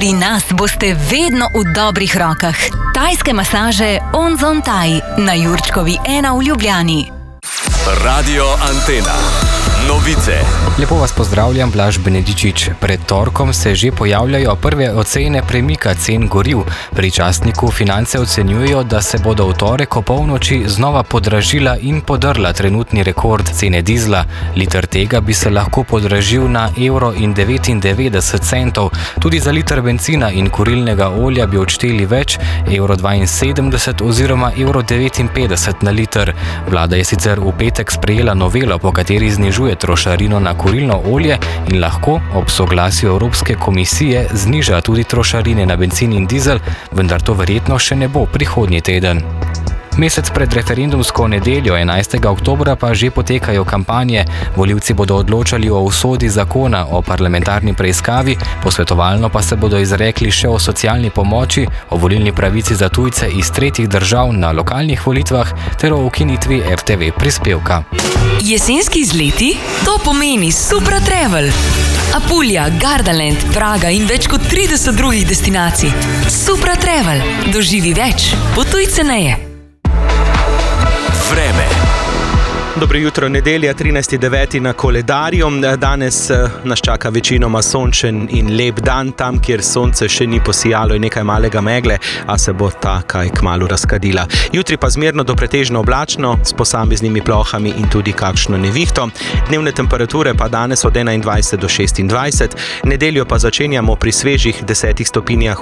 Pri nas boste vedno v dobrih rokah. Tajske masaže Onzon Thai na Jurčkovi 1 v Ljubljani. Radio Antena. Novice. Lepo vas pozdravljam, Blaž Benedičič. Pred torkom se že pojavljajo prve ocene premika cen goriv. Pri časniku Finance ocenjujejo, da se bodo v torek o polnoči znova podražila in podrla trenutni rekord cene dizla. Liter tega bi se lahko podražil na €1,99. Tudi za liter bencina in kurilnega olja bi odšteli več, €1,72 oziroma €1,59 na liter. Vlada je sicer v petek sprejela novelo, po kateri znižuje trošarino na kurilno olje in lahko ob soglasju Evropske komisije zniža tudi trošarine na bencin in dizel, vendar to verjetno še ne bo prihodnji teden. Mesec pred referendumsko nedeljo 11. oktobra pa že potekajo kampanje. Volivci bodo odločali o usodi zakona o parlamentarni preiskavi, posvetovalno pa se bodo izrekli še o socialni pomoči, o volilni pravici za tujce iz tretjih držav na lokalnih volitvah ter o ukinitvi RTV prispevka. Jesenski izleti? To pomeni Supra Travel. Apulija, Gardaland, Praga in več kot 30 drugih destinacij. Supra Travel. Doživi več. Potuj ceneje. Vreme. Dobro jutro, nedelja, 13.9. na koledarju. Danes nas čaka večinoma sončen in lep dan, tam, kjer sonce še ni posijalo in nekaj malega megle, a se bo ta kaj kmalu razkadila. Jutri pa zmerno do pretežno oblačno, s posameznimi plohami in tudi kakšno nevihto. Dnevne temperature pa danes od 21 do 26, nedeljo pa začenjamo pri svežih 10 stopinjah